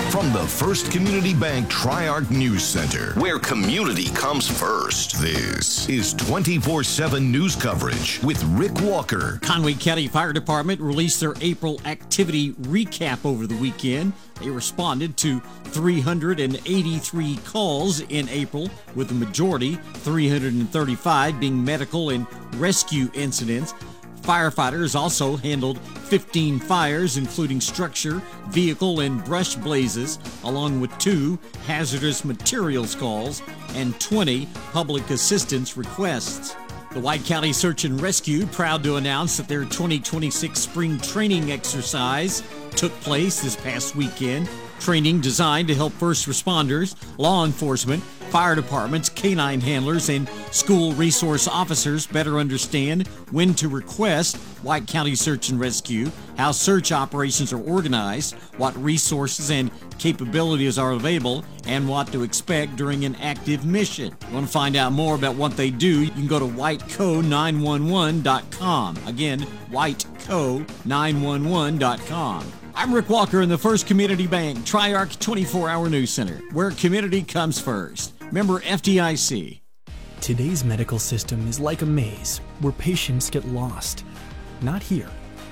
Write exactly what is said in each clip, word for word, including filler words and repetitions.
From the First Community Bank Tri-Arc News Center, where community comes first, this is twenty-four seven news coverage with Rick Walker. Conway County Fire Department released their April activity recap over the weekend. They responded to three hundred eighty-three calls in April, with the majority, three hundred thirty-five, being medical and rescue incidents. Firefighters also handled fifteen fires, including structure, vehicle, and brush blazes, along with two hazardous materials calls and twenty public assistance requests. The White County Search and Rescue proud to announce that their twenty twenty-six spring training exercise took place this past weekend. Training designed to help first responders, law enforcement, fire departments, canine handlers, and school resource officers better understand when to request White County Search and Rescue, how search operations are organized, what resources and capabilities are available, and what to expect during an active mission. You want to find out more about what they do, you can go to white co nine one one dot com. Again, white co nine one one dot com. I'm Rick Walker in the First Community Bank Tri-Arc twenty-four hour News Center, where community comes first. Member F D I C. Today's medical system is like a maze where patients get lost. Not here.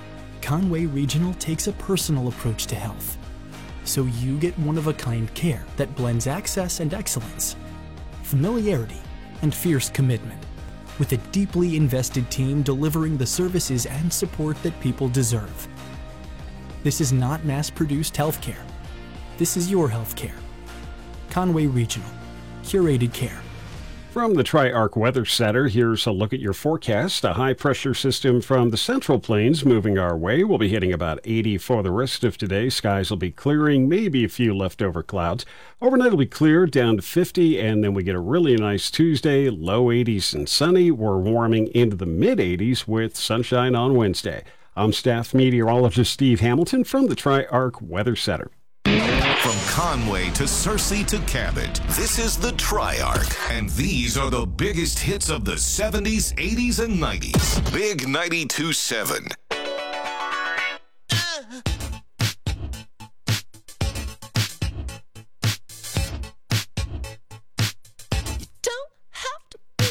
Conway Regional takes a personal approach to health, so you get one-of-a-kind care that blends access and excellence, familiarity and fierce commitment, with a deeply invested team delivering the services and support that people deserve. This is not mass-produced healthcare. This is your healthcare. Conway Regional. Curated care. From the Tri-Arc Weather Center, here's a look at your forecast. A high-pressure system from the Central Plains moving our way. We'll be hitting about eighty for the rest of today. Skies will be clearing, maybe a few leftover clouds. Overnight will be clear, down to fifty, and then we get a really nice Tuesday, low eighties and sunny. We're warming into the mid-eighties with sunshine on Wednesday. I'm staff meteorologist Steve Hamilton from the Tri-Arc Weather Center. From Conway to Searcy to Cabot, this is the Tri-Arc, and these are the biggest hits of the seventies, eighties, and nineties. Big ninety-two point seven.